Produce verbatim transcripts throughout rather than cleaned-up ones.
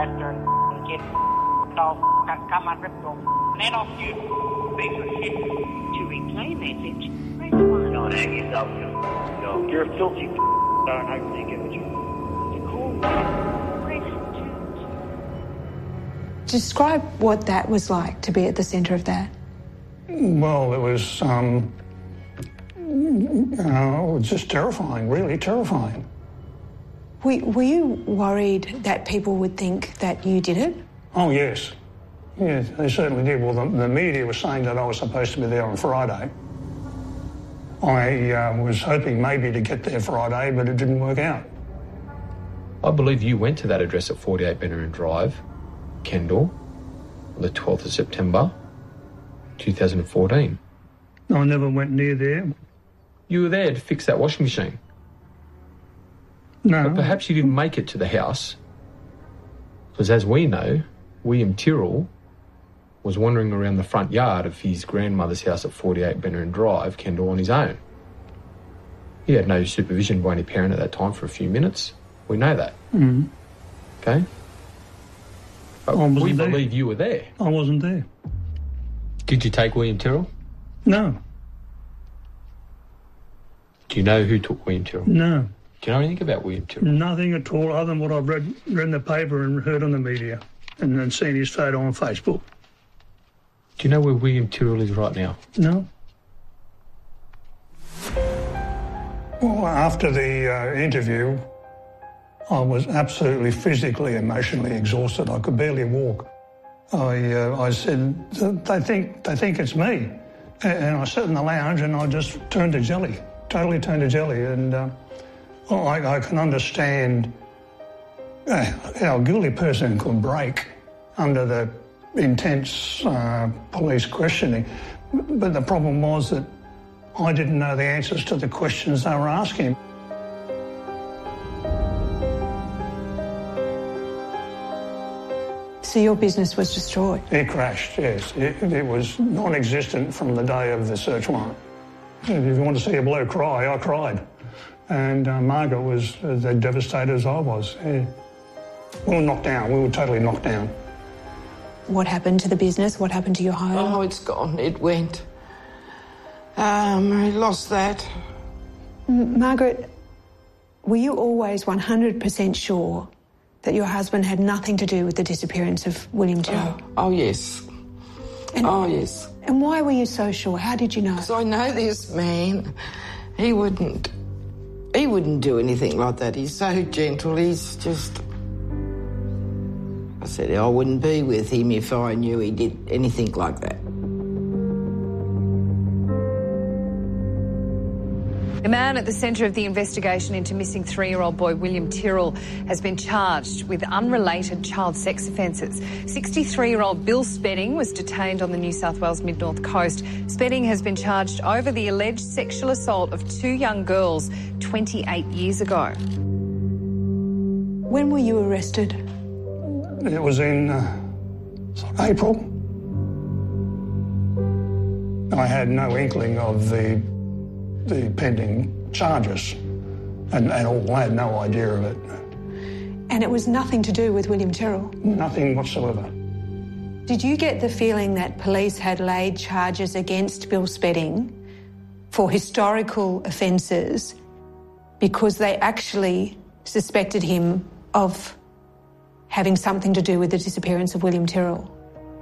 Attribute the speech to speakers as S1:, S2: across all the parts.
S1: character and get dog come and rip your head off you. Piece of shit. To replay message, press one.
S2: Don't hang yourself, you know. You're a filthy darn I think it was you.
S1: To call back, press two.
S3: Describe what that was like to be at the centre of that.
S4: Well, it was, um, you know, it was just terrifying, really terrifying.
S3: Were, were you worried that people would think that you did it?
S4: Oh, yes. Yeah, they certainly did. Well, the, the media was saying that I was supposed to be there on Friday. I uh, was hoping maybe to get there Friday, but it didn't work out.
S5: I believe you went to that address at forty-eight Benaroon Drive, Kendall, on the twelfth of September, two thousand fourteen.
S4: I never went near there.
S5: You were there to fix that washing machine.
S4: No.
S5: But perhaps you didn't make it to the house, because as we know, William Tyrrell was wandering around the front yard of his grandmother's house at forty-eight Benaroon Drive, Kendall, on his own. He had no supervision by any parent at that time for a few minutes. We know that.
S4: Mm.
S5: Okay? But we
S4: there.
S5: believe you were there.
S4: I wasn't there.
S5: Did you take William Tyrrell?
S4: No.
S5: Do you know who took William Tyrrell?
S4: No.
S5: Do you know anything about William Tyrrell?
S4: Nothing at all other than what I've read, read in the paper and heard on the media and then seen his photo on Facebook.
S5: Do you know where William Tyrrell is right now?
S4: No. Well, after the uh, interview, I was absolutely physically, emotionally exhausted. I could barely walk. I uh, I said, they think they think it's me. And I sat in the lounge and I just turned to jelly, totally turned to jelly. And uh, well, I, I can understand uh, how a guilty person could break under the intense uh, police questioning. But the problem was that I didn't know the answers to the questions they were asking.
S3: So your business was destroyed?
S4: It crashed, yes. It, it was non-existent from the day of the search warrant. If you want to see a bloke cry, I cried. And uh, Margaret was as devastated as I was. Yeah. We were knocked down. We were totally knocked down.
S3: What happened to the business? What happened to your home?
S6: Oh, it's gone. It went. Um, I lost that.
S3: M- Margaret, were you always one hundred percent sure that your husband had nothing to do with the disappearance of William Tyrrell?
S6: Oh, oh yes.
S3: And,
S6: oh, yes.
S3: And why were you so sure? How did you know?
S6: Because I know this man. He wouldn't... He wouldn't do anything like that. He's so gentle. He's just... I said I wouldn't be with him if I knew he did anything like that.
S7: The man at the centre of the investigation into missing three-year-old boy William Tyrrell has been charged with unrelated child sex offences. sixty-three-year-old Bill Spedding was detained on the New South Wales Mid-North Coast. Spedding has been charged over the alleged sexual assault of two young girls twenty-eight years ago.
S3: When were you arrested?
S4: It was in uh, April. I had no inkling of the the pending charges and, and all. I had no idea of it.
S3: And it was nothing to do with William Tyrrell?
S4: Nothing whatsoever.
S3: Did you get the feeling that police had laid charges against Bill Spedding for historical offences because they actually suspected him of having something to do with the disappearance of William Tyrrell?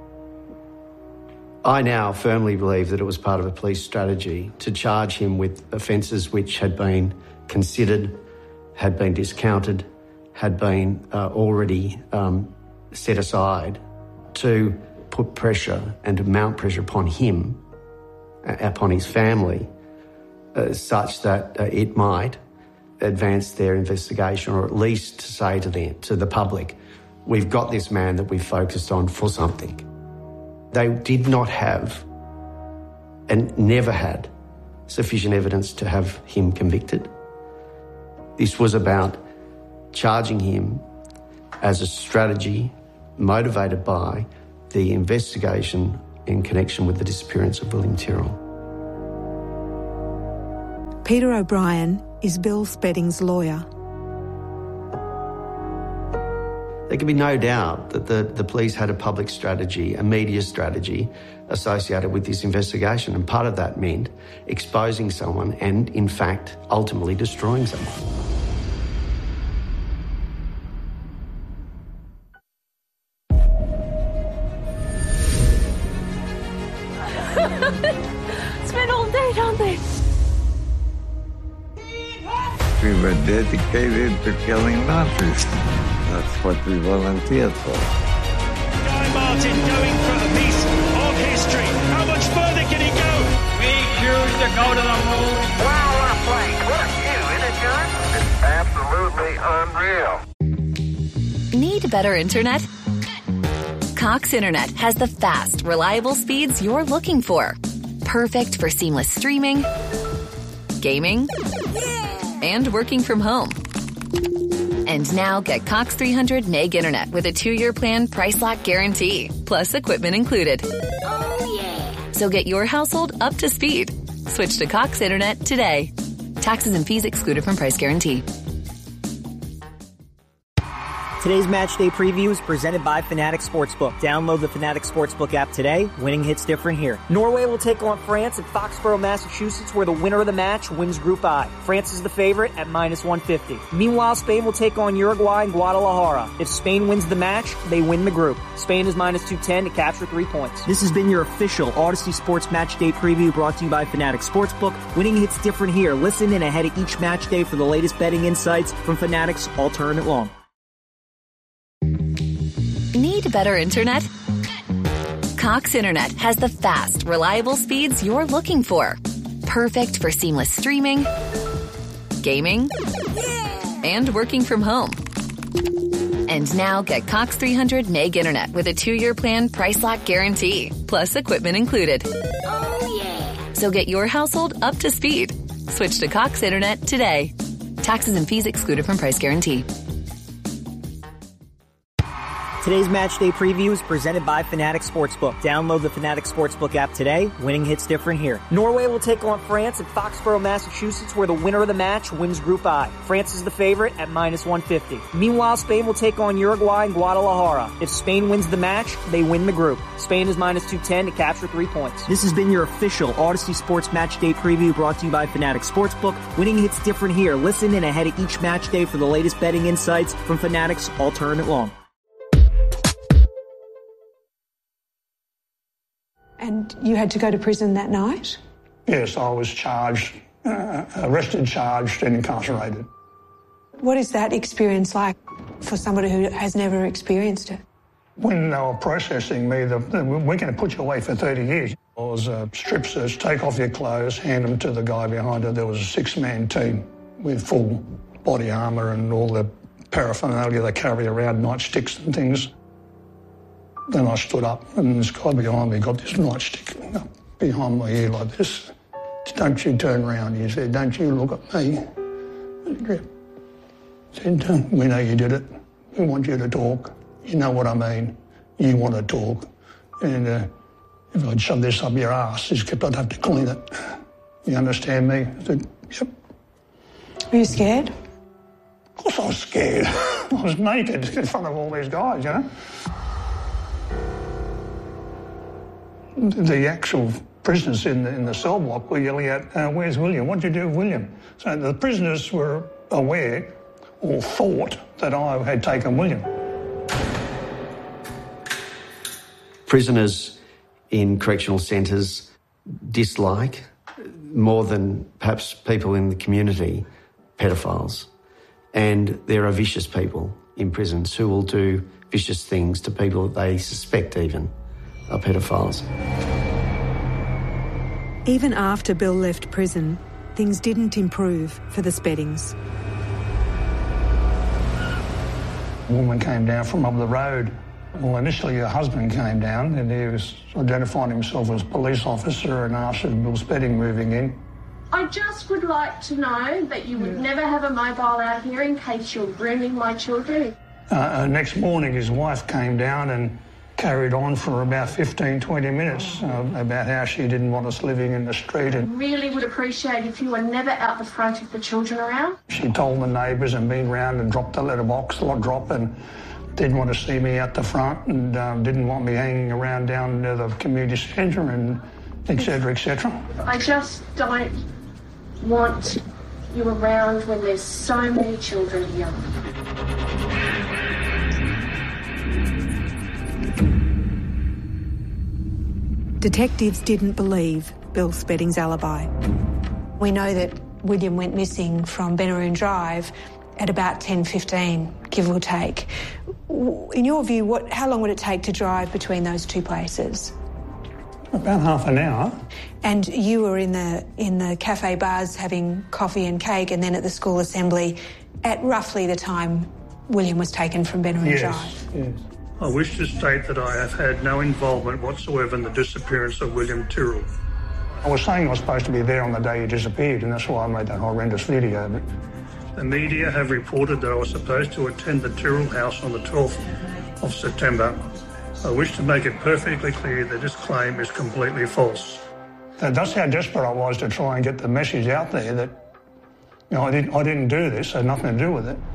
S8: I now firmly believe that it was part of a police strategy to charge him with offences which had been considered, had been discounted, had been uh, already um, set aside to put pressure and to mount pressure upon him, uh, upon his family, uh, such that uh, it might advance their investigation, or at least to say to them, to the public, we've got this man that we've focused on for something. They did not have and never had sufficient evidence to have him convicted. This was about charging him as a strategy motivated by the investigation in connection with the disappearance of William Tyrrell.
S3: Peter O'Brien is Bill Spedding's lawyer.
S8: The There can be no doubt that the, the police had a public strategy, a media strategy associated with this investigation, and part of that meant exposing someone and, in fact, ultimately destroying someone.
S9: Spent all day, don't they?
S10: We were dedicated to killing Nazis. That's what we volunteered for.
S11: Guy Martin going for a piece of history. How much further can he go?
S12: We choose to go to the moon.
S13: Wow, what a plane. What a view, isn't it, John? It's absolutely unreal.
S14: Need better internet? Cox Internet has the fast, reliable speeds you're looking for. Perfect for seamless streaming, gaming, and working from home. And now get Cox three hundred meg internet with a two-year plan price lock guarantee, plus equipment included.
S9: Oh, yeah.
S14: So get your household up to speed. Switch to Cox Internet today. Taxes and fees excluded from price guarantee.
S15: Today's Matchday Preview is presented by Fanatic Sportsbook. Download the Fanatic Sportsbook app today. Winning hits different here. Norway will take on France at Foxborough, Massachusetts, where the winner of the match wins Group I. France is the favorite at minus one fifty. Meanwhile, Spain will take on Uruguay in Guadalajara. If Spain wins the match, they win the group. Spain is minus two ten to capture three points. This has been your official Odyssey Sports Matchday Preview brought to you by Fanatic Sportsbook. Winning hits different here. Listen in ahead of each match day for the latest betting insights from Fanatic's All Tournament Long.
S14: Need better internet? Cox Internet has the fast, reliable speeds you're looking for. Perfect for seamless streaming, gaming, and working from home. And now get Cox three hundred meg internet with a two-year plan price lock guarantee, plus equipment included.
S9: Oh, yeah.
S14: So get your household up to speed. Switch to Cox Internet today. Taxes and fees excluded from price guarantee.
S15: Today's Matchday Preview is presented by Fanatic Sportsbook. Download the Fanatic Sportsbook app today. Winning hits different here. Norway will take on France at Foxborough, Massachusetts, where the winner of the match wins Group I. France is the favorite at minus one fifty. Meanwhile, Spain will take on Uruguay in Guadalajara. If Spain wins the match, they win the group. Spain is minus two ten to capture three points. This has been your official Odyssey Sports Matchday Preview brought to you by Fanatic Sportsbook. Winning hits different here. Listen in ahead of each match day for the latest betting insights from Fanatic's All Tournament Long.
S3: And you had to go to prison that night?
S4: Yes, I was charged, uh, arrested, charged and incarcerated.
S3: What is that experience like for somebody who has never experienced it?
S4: When they were processing me, the, the, we're going to put you away for thirty years. It was a strip search, take off your clothes, hand them to the guy behind her. There was a six-man team with full body armour and all the paraphernalia they carry around, nightsticks and things. Then I stood up and this guy behind me got this nightstick up behind my ear like this. Don't you turn around, he said, don't you look at me. I said, we know you did it. We want you to talk. You know what I mean. You want to talk. And uh, if I'd shove this up your ass, except I'd have to clean it. You understand me? I said, yep.
S3: Were you scared?
S4: Of course I was scared. I was naked in front of all these guys, you know. The actual prisoners in the, in the cell block were yelling out, uh, where's William? What did you do with William? So the prisoners were aware or thought that I had taken William.
S8: Prisoners in correctional centres dislike, more than perhaps people in the community, pedophiles. And there are vicious people in prisons who will do vicious things to people that they suspect even are pedophiles.
S3: Even after Bill left prison, things didn't improve for the Speddings.
S4: A woman came down from up the road. Well, initially her husband came down and he was identifying himself as a police officer and asked if Bill Spedding moving in.
S16: I just would like to know that you would yeah. never have a mobile out here in case you're grooming my children.
S4: Uh, uh, next morning his wife came down and carried on for about fifteen, twenty minutes uh, about how she didn't want us living in the street. And
S16: really would appreciate if you were never out the front if the children around.
S4: She told the neighbours and been round and dropped the letterbox, lot drop, and didn't want to see me at the front and um, didn't want me hanging around down near the community centre and et cetera, et cetera.
S16: I just don't want you around when there's so many children here.
S3: Detectives didn't believe Bill Spedding's alibi. We know that William went missing from Benaroon Drive at about ten fifteen, give or take. In your view, what, how long would it take to drive between those two places?
S4: About half an hour.
S3: And you were in the in the cafe bars having coffee and cake, and then at the school assembly at roughly the time William was taken from Benaroon
S4: yes,
S3: Drive.
S4: Yes. I wish to state that I have had no involvement whatsoever in the disappearance of William Tyrrell. I was saying I was supposed to be there on the day he disappeared, and that's why I made that horrendous video. But the media have reported that I was supposed to attend the Tyrrell house on the twelfth of September. I wish to make it perfectly clear that this claim is completely false. That's how desperate I was to try and get the message out there that, you know, I didn't, I didn't do this, I had nothing to do with it.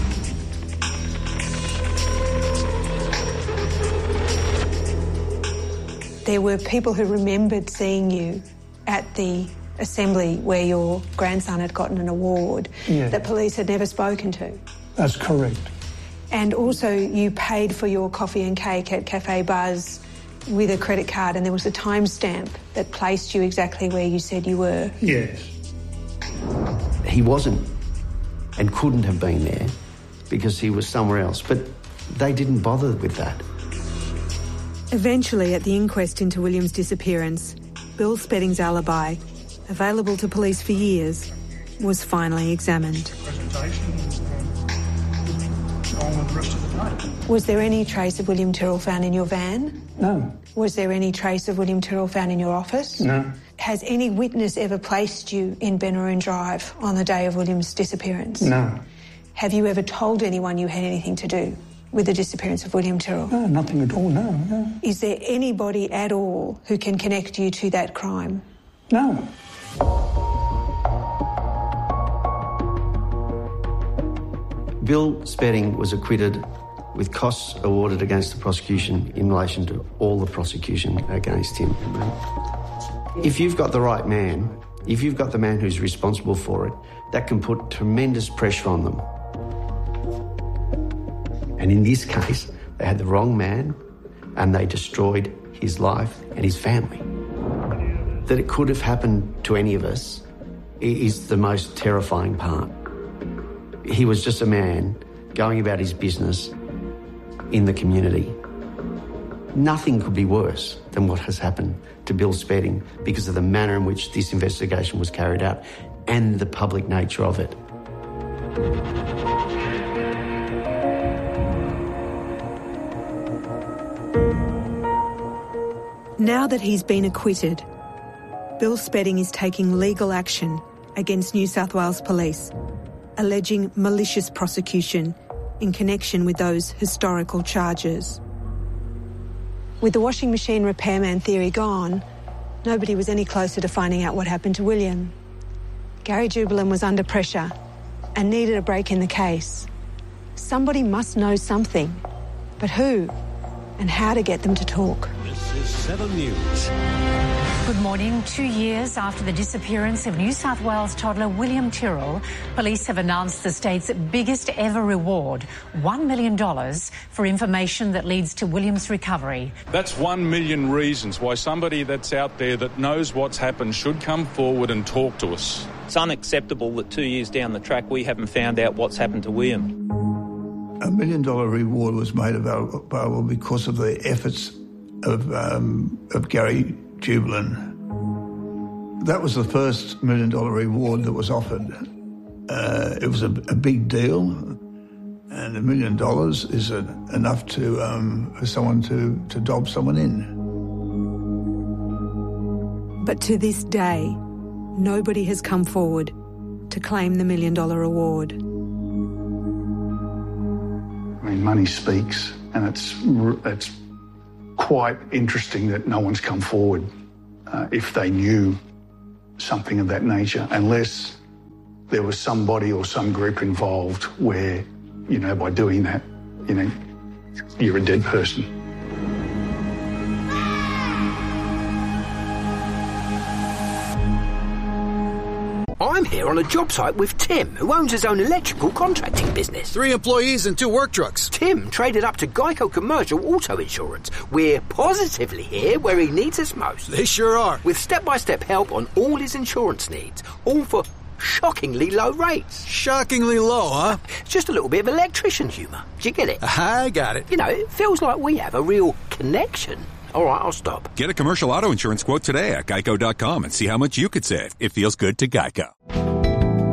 S3: There were people who remembered seeing you at the assembly where your grandson had gotten an award
S4: yeah.
S3: that police had never spoken to.
S4: That's correct.
S3: And also you paid for your coffee and cake at Cafe Buzz with a credit card, and there was a timestamp that placed you exactly where you said you were.
S4: Yes.
S8: He wasn't and couldn't have been there because he was somewhere else, but they didn't bother with that.
S3: Eventually, at the inquest into William's disappearance, Bill Spedding's alibi, available to police for years, was finally examined. Was there any trace of William Tyrrell found in your van?
S4: No.
S3: Was there any trace of William Tyrrell found in your office?
S4: No.
S3: Has any witness ever placed you in Benaroon Drive on the day of William's disappearance?
S4: No.
S3: Have you ever told anyone you had anything to do with the disappearance of William Tyrrell?
S4: No, nothing at all, no, no.
S3: Is there anybody at all who can connect you to that crime?
S4: No.
S8: Bill Spedding was acquitted with costs awarded against the prosecution in relation to all the prosecution against him. If you've got the right man, if you've got the man who's responsible for it, that can put tremendous pressure on them. And in this case, they had the wrong man and they destroyed his life and his family. That it could have happened to any of us is the most terrifying part. He was just a man going about his business in the community. Nothing could be worse than what has happened to Bill Spedding because of the manner in which this investigation was carried out and the public nature of it.
S3: Now that he's been acquitted, Bill Spedding is taking legal action against New South Wales Police, alleging malicious prosecution in connection with those historical charges. With the washing machine repairman theory gone, nobody was any closer to finding out what happened to William. Gary Jubelin was under pressure and needed a break in the case. Somebody must know something, but who and how to get them to talk.
S17: This is seven News.
S18: Good morning. Two years after the disappearance of New South Wales toddler William Tyrrell, police have announced the state's biggest ever reward, one million dollars, for information that leads to William's recovery.
S19: That's one million reasons why somebody that's out there that knows what's happened should come forward and talk to us.
S20: It's unacceptable that two years down the track we haven't found out what's happened to William.
S21: A million dollar reward was made available because of the efforts of, um, of Gary Jubelin. That was the first million dollar reward that was offered. Uh, it was a, a big deal, and a million dollars is a, enough to um, for someone to, to dob someone in.
S3: But to this day, nobody has come forward to claim the million dollar award.
S4: I mean, money speaks, and it's it's quite interesting that no one's come forward uh, if they knew something of that nature, unless there was somebody or some group involved where, you know, by doing that, you know, you're a dead person.
S2: I'm here on a job site with Tim, who owns his own electrical contracting business.
S22: Three employees and two work trucks.
S2: Tim traded up to Geico Commercial Auto Insurance. We're positively here where he needs us most.
S22: They sure are.
S2: With step-by-step help on all his insurance needs, all for shockingly low rates.
S22: Shockingly low, huh?
S2: Just a little bit of electrician humour. Do you get it?
S22: I got it.
S2: You know, it feels like we have a real connection. All right, I'll stop.
S23: Get a commercial auto insurance quote today at geico dot com and see how much you could save. It feels good to Geico.